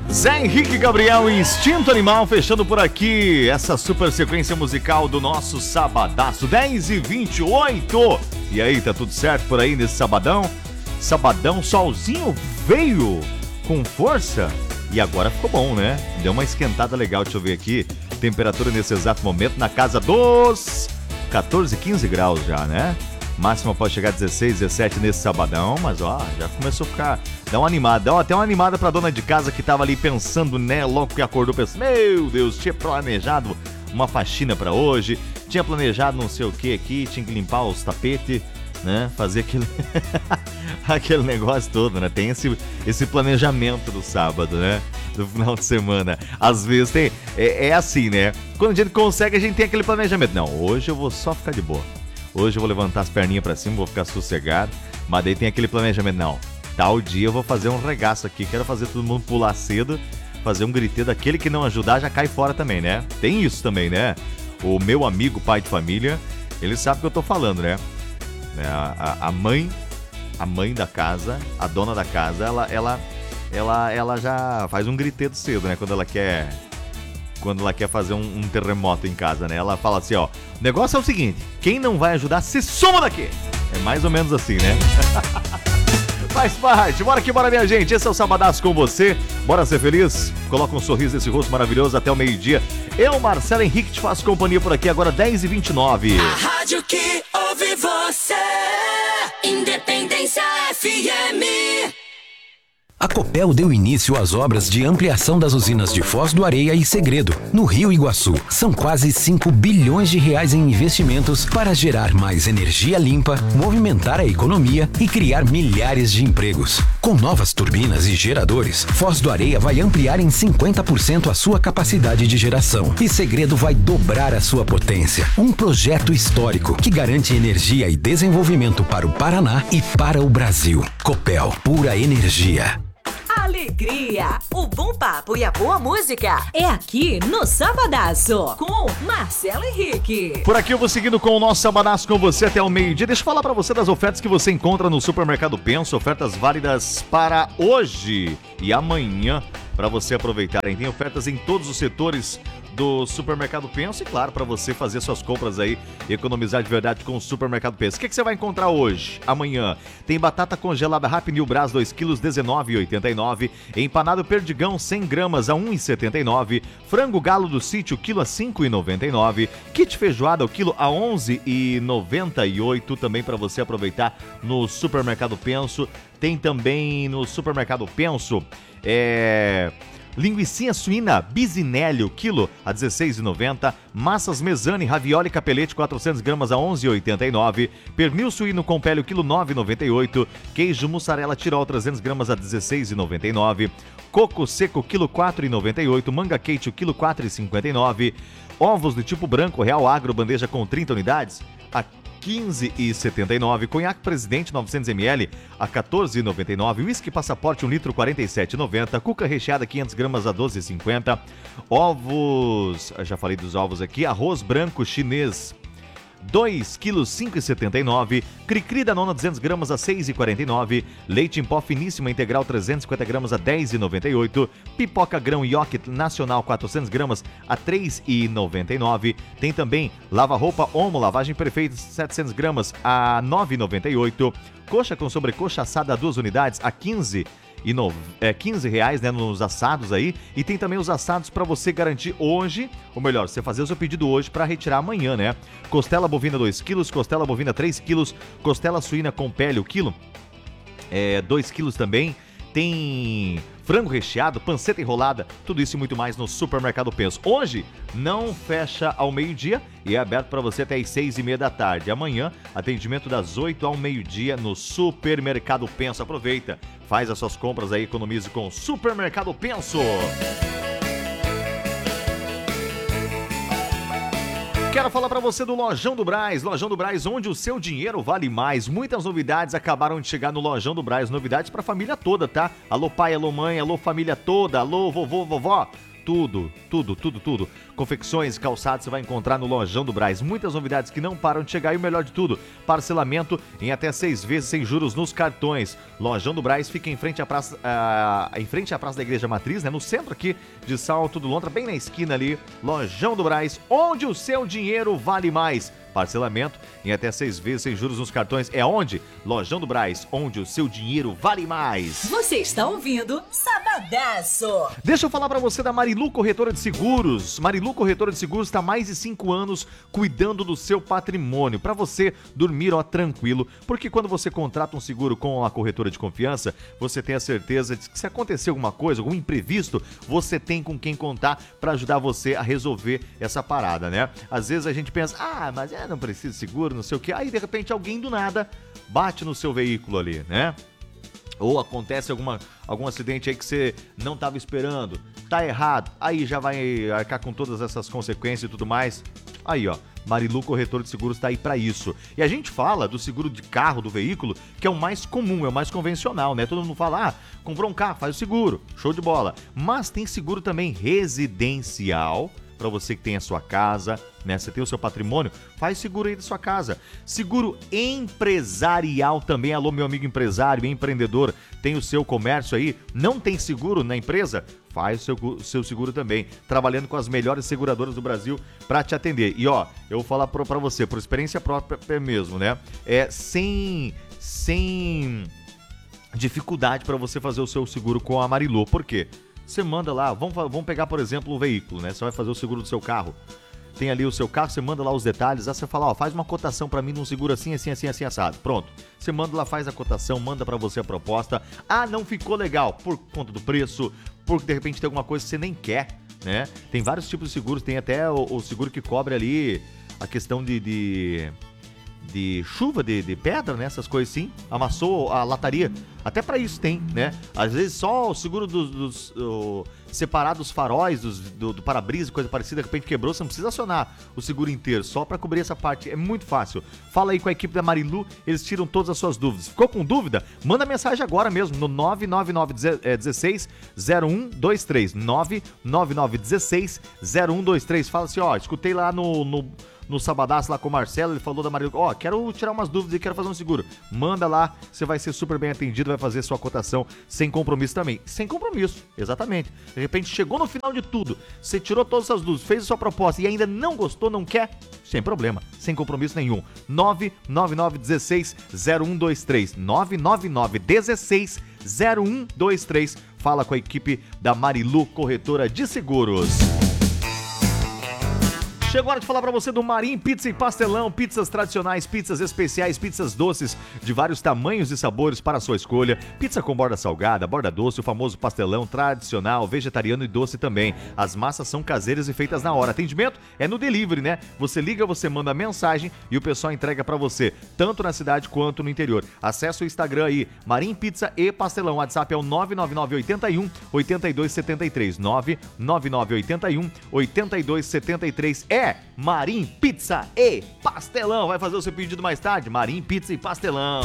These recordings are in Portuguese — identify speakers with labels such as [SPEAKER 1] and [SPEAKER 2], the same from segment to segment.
[SPEAKER 1] Zé Henrique Gabriel e Instinto Animal fechando por aqui essa super sequência musical do nosso sabadaço 10h28. E aí, tá tudo certo por aí nesse sabadão? Sabadão, solzinho veio com força e agora ficou bom, né? Deu uma esquentada legal, deixa eu ver aqui. Temperatura nesse exato momento na casa dos 14, 15 graus já, né? Máxima pode chegar a 16, 17 nesse sabadão, mas ó, já começou a ficar, dá uma animada, dá até uma animada pra dona de casa que tava ali pensando, né, logo que acordou, pensando, meu Deus, tinha planejado uma faxina pra hoje, tinha planejado não sei o que aqui, tinha que limpar os tapetes, né, fazer aquele, aquele negócio todo, né, tem esse planejamento do sábado, né, do final de semana, às vezes tem, é assim, né, quando a gente consegue a gente tem aquele planejamento, não, hoje eu vou só ficar de boa. Hoje eu vou levantar as perninhas pra cima, vou ficar sossegado. Mas daí tem aquele planejamento, não, tal dia eu vou fazer um regaço aqui. Quero fazer todo mundo pular cedo, fazer um griteiro daquele que não ajudar já cai fora também, né? Tem isso também, né? O meu amigo pai de família, ele sabe o que eu tô falando, né? A mãe da casa, a dona da casa, ela já faz um griteiro cedo, né? Quando ela quer fazer um terremoto em casa, né? Ela fala assim, ó, o negócio é o seguinte, quem não vai ajudar, se soma daqui! É mais ou menos assim, né? Faz parte, bora que bora, minha gente, esse é o Sabadaço com você, bora ser feliz? Coloca um sorriso nesse rosto maravilhoso até o meio-dia. Eu, Marcelo Henrique, te faço companhia por aqui, agora 10h29.
[SPEAKER 2] A rádio que ouve você, Independência FM.
[SPEAKER 3] A Copel deu início às obras de ampliação das usinas de Foz do Areia e Segredo, no Rio Iguaçu. São quase 5 bilhões de reais em investimentos para gerar mais energia limpa, movimentar a economia e criar milhares de empregos. Com novas turbinas e geradores, Foz do Areia vai ampliar em 50% a sua capacidade de geração e Segredo vai dobrar a sua potência. Um projeto histórico que garante energia e desenvolvimento para o Paraná e para o Brasil. Copel, pura energia.
[SPEAKER 4] Alegria, o bom papo e a boa música é aqui no Sabadaço com Marcelo Henrique.
[SPEAKER 1] Por aqui eu vou seguindo com o nosso Sabadaço com você até o meio-dia. Deixa eu falar pra você das ofertas que você encontra no Supermercado Penso, ofertas válidas para hoje e amanhã para você aproveitar. Tem ofertas em todos os setores do Supermercado Penso e, claro, para você fazer suas compras aí e economizar de verdade com o Supermercado Penso. O que você vai encontrar hoje, amanhã? Tem batata congelada Happy New Brás 2 kg, R$19,89. Empanado Perdigão 100 gramas a R$1,79. Frango Galo do Sítio, quilo a R$5,99. Kit feijoada, o quilo a R$11,98. Também para você aproveitar no Supermercado Penso. Tem também no Supermercado Penso linguicinha suína Bisinelli, o quilo a R$16,90. Massas Mesane, ravioli capelete 400 gramas a R$11,89. Pernil suíno com pele, o quilo R$9,98. Queijo mussarela Tirol 300 gramas a R$16,99. Coco seco, quilo R$4,98. Manga quente, o quilo R$4,59. Ovos do tipo branco Real Agro, bandeja com 30 unidades a R$15,79. Conhaque Presidente 900ml a R$14,99. Whisky Passaporte 1 litro R$47,90. Cuca recheada 500 gramas a R$12,50. Ovos, já falei dos ovos aqui. Arroz branco chinês 2 quilos 5,79. Cri-cri da nona 200 gramas a 6,49. Leite em pó finíssima integral 350 gramas a 10,98. Pipoca grão Yoki nacional 400 gramas a 3,99. Tem também lava-roupa Omo lavagem perfeita 700 gramas a 9,98. Coxa com sobrecoxa assada 2 unidades a 15 R$15, né, nos assados aí. E tem também os assados para você garantir hoje, ou melhor, você fazer o seu pedido hoje para retirar amanhã, né? Costela bovina 2 quilos, costela bovina 3 quilos, costela suína com pele o quilo 2 quilos também. Tem frango recheado, panceta enrolada, tudo isso e muito mais no Supermercado Penso. Hoje não fecha ao meio-dia e é aberto para você até as 6:30 da tarde. Amanhã, atendimento das 8 ao meio-dia no Supermercado Penso. Aproveita, faz as suas compras aí, economize com o Supermercado Penso. Quero falar para você do Lojão do Brás. Lojão do Brás, onde o seu dinheiro vale mais. Muitas novidades acabaram de chegar no Lojão do Brás. Novidades para a família toda, tá? Alô pai, alô mãe, alô família toda, alô vovô, vovó. tudo. Confecções e calçados você vai encontrar no Lojão do Brás. Muitas novidades que não param de chegar e o melhor de tudo, parcelamento em até 6 vezes sem juros nos cartões. Lojão do Brás fica em frente à praça da Igreja Matriz, né? No centro aqui de Salto do Lontra, bem na esquina ali. Lojão do Brás, onde o seu dinheiro vale mais. Parcelamento em até 6 vezes sem juros nos cartões. É onde? Lojão do Brás, onde o seu dinheiro vale mais.
[SPEAKER 4] Você está ouvindo Sabadaço.
[SPEAKER 1] Deixa eu falar pra você da Marilu Corretora de Seguros. Marilu Corretora de Seguros está há mais de 5 anos cuidando do seu patrimônio, pra você dormir tranquilo, porque quando você contrata um seguro com a corretora de confiança, você tem a certeza de que se acontecer alguma coisa, algum imprevisto, você tem com quem contar pra ajudar você a resolver essa parada, né? Às vezes a gente pensa, mas não precisa de seguro, não sei o que, aí de repente alguém do nada bate no seu veículo ali, né? Ou acontece algum acidente aí que você não estava esperando, tá errado, aí já vai arcar com todas essas consequências e tudo mais. Aí, ó, Marilu Corretor de Seguros tá aí pra isso. E a gente fala do seguro de carro, do veículo, que é o mais comum, é o mais convencional, né? Todo mundo fala, comprou um carro, faz o seguro, show de bola. Mas tem seguro também residencial, para você que tem a sua casa, né? Você tem o seu patrimônio, faz seguro aí da sua casa. Seguro empresarial também. Alô, meu amigo empresário, empreendedor, tem o seu comércio aí, não tem seguro na empresa? Faz o seu seguro também, trabalhando com as melhores seguradoras do Brasil para te atender. E ó, eu vou falar para você, por experiência própria mesmo, né? Sem dificuldade para você fazer o seu seguro com a Marilu. Por quê? Você manda lá, vamos pegar, por exemplo, o veículo, né? Você vai fazer o seguro do seu carro. Tem ali o seu carro, você manda lá os detalhes, aí você fala, faz uma cotação pra mim num seguro assim, assado. Pronto. Você manda lá, faz a cotação, manda pra você a proposta. Não ficou legal por conta do preço, porque de repente tem alguma coisa que você nem quer, né? Tem vários tipos de seguros, tem até o seguro que cobre ali a questão de chuva, de pedra, né? Essas coisas assim. Amassou a lataria. Até pra isso tem, né? Às vezes só o seguro separar dos faróis, do para-brisa, coisa parecida, de repente quebrou, você não precisa acionar o seguro inteiro, só pra cobrir essa parte. É muito fácil. Fala aí com a equipe da Marilu, eles tiram todas as suas dúvidas. Ficou com dúvida? Manda mensagem agora mesmo no 999160123. 999160123. Fala assim, escutei lá no Sabadaço lá com o Marcelo, ele falou da Marilu, quero tirar umas dúvidas e quero fazer um seguro. Manda lá, você vai ser super bem atendido, vai fazer sua cotação sem compromisso também. Sem compromisso, exatamente. De repente chegou no final de tudo, você tirou todas essas dúvidas, fez a sua proposta e ainda não gostou, não quer, sem problema, sem compromisso nenhum. 999160123. 999160123. Fala com a equipe da Marilu Corretora de Seguros. Chegou a hora de falar pra você do Marim Pizza e Pastelão, pizzas tradicionais, pizzas especiais, pizzas doces de vários tamanhos e sabores para a sua escolha. Pizza com borda salgada, borda doce, o famoso pastelão tradicional, vegetariano e doce também. As massas são caseiras e feitas na hora. Atendimento é no delivery, né? Você liga, você manda mensagem e o pessoal entrega pra você, tanto na cidade quanto no interior. Acesse o Instagram aí, Marim Pizza e Pastelão. O WhatsApp é o 99981-8273. 99981-8273. Marim Pizza e Pastelão. Vai fazer o seu pedido mais tarde? Marim Pizza e Pastelão.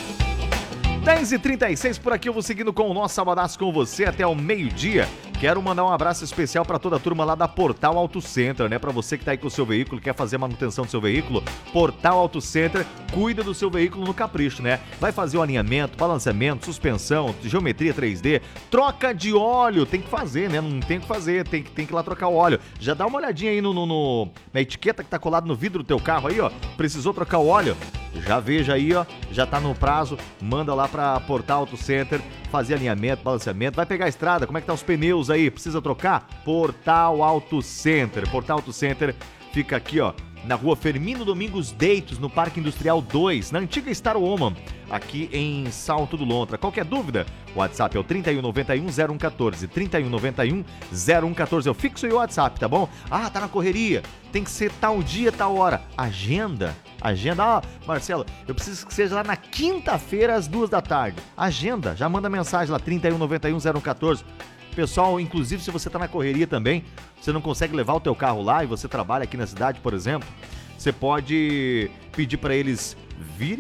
[SPEAKER 1] 10h36 por aqui, eu vou seguindo com o nosso Sabadaço com você até o meio-dia. Quero mandar um abraço especial para toda a turma lá da Portal Auto Center, né? Para você que tá aí com o seu veículo, quer fazer a manutenção do seu veículo, Portal Auto Center cuida do seu veículo no capricho, né? Vai fazer o alinhamento, balanceamento, suspensão, geometria 3D, troca de óleo, tem que fazer, né? Não tem o que fazer, tem que ir lá trocar o óleo. Já dá uma olhadinha aí na etiqueta que tá colada no vidro do teu carro aí, ó. Precisou trocar o óleo? Já veja aí, ó, já tá no prazo, manda lá pra Portal Auto Center, fazer alinhamento, balanceamento, vai pegar a estrada, como é que tá os pneus aí, precisa trocar? Portal Auto Center fica aqui, ó, na rua Firmino Domingos Deitos, no Parque Industrial 2, na antiga Star Woman, aqui em Salto do Lontra. Qualquer dúvida, o WhatsApp é o 3191-0114, 3191-0114, eu fixo aí o WhatsApp, tá bom? Tá na correria, tem que ser tal dia, tal hora, agenda, Marcelo, eu preciso que seja lá na quinta-feira às 2 da tarde, agenda, já manda mensagem lá, 3191-0114, pessoal, inclusive se você tá na correria também, você não consegue levar o teu carro lá e você trabalha aqui na cidade, por exemplo, você pode pedir para eles virem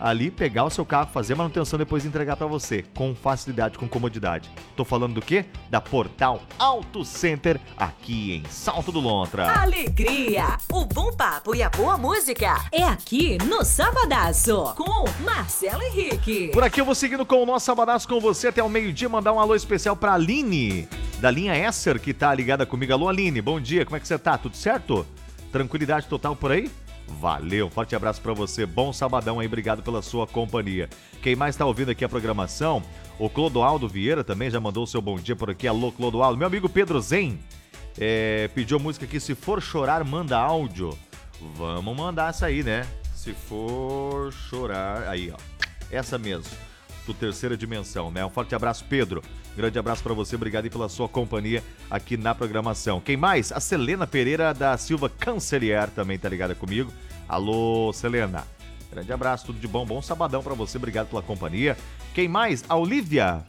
[SPEAKER 1] ali pegar o seu carro, fazer a manutenção, depois entregar para você, com facilidade, com comodidade. Tô falando do quê? Da Portal Auto Center, aqui em Salto do Lontra.
[SPEAKER 4] Alegria, o bom papo e a boa música é aqui no Sabadaço, com Marcelo Henrique.
[SPEAKER 1] Por aqui eu vou seguindo com o nosso Sabadaço com você até o meio-dia, mandar um alô especial pra Aline, da linha Esser, que tá ligada comigo. Alô, Aline, bom dia, como é que você tá? Tudo certo? Tranquilidade total por aí? Valeu, forte abraço pra você, bom sabadão aí, obrigado pela sua companhia. Quem mais tá ouvindo aqui a programação, o Clodoaldo Vieira também já mandou o seu bom dia por aqui. Alô, Clodoaldo. Meu amigo Pedro Zen pediu a música aqui, Se For Chorar, manda áudio. Vamos mandar essa aí, né? Se For Chorar, aí ó, essa mesmo, do Terceira Dimensão, né? Um forte abraço, Pedro. Grande abraço pra você, obrigado aí pela sua companhia aqui na programação. Quem mais? A Selena Pereira da Silva Cancelier também tá ligada comigo. Alô, Selena. Grande abraço, tudo de bom, bom sabadão pra você, obrigado pela companhia. Quem mais? A Olivia.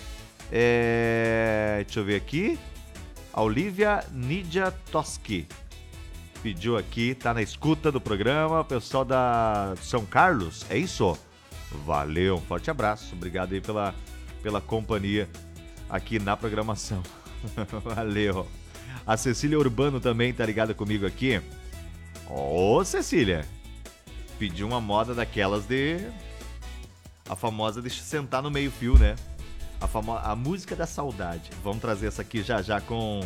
[SPEAKER 1] Deixa eu ver aqui. A Olivia Nidia Toski pediu aqui, tá na escuta do programa, o pessoal da São Carlos, é isso? Valeu, um forte abraço, obrigado aí pela companhia aqui na programação. Valeu. A Cecília Urbano também tá ligada comigo aqui. Ô, Cecília, pediu uma moda daquelas a famosa de sentar no meio fio, né? A música da saudade. Vamos trazer essa aqui já com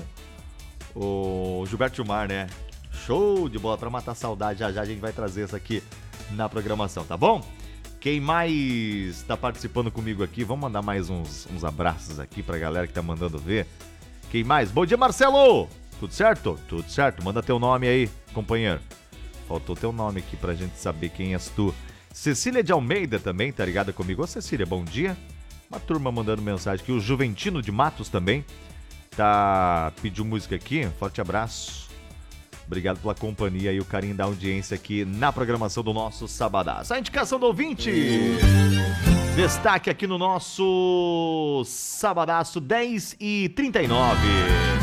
[SPEAKER 1] o Gilberto Gilmar, né? Show de bola pra matar a saudade. Já a gente vai trazer essa aqui na programação, tá bom? Quem mais tá participando comigo aqui? Vamos mandar mais uns abraços aqui pra galera que tá mandando ver. Quem mais? Bom dia, Marcelo! Tudo certo? Tudo certo. Manda teu nome aí, companheiro. Faltou teu nome aqui pra gente saber quem és tu. Cecília de Almeida também tá ligada comigo. Ô, Cecília, bom dia. Uma turma mandando mensagem aqui. O Juventino de Matos também pediu música aqui. Forte abraço. Obrigado pela companhia e o carinho da audiência aqui na programação do nosso Sabadaço. A indicação do ouvinte. Destaque aqui no nosso Sabadaço 10h39.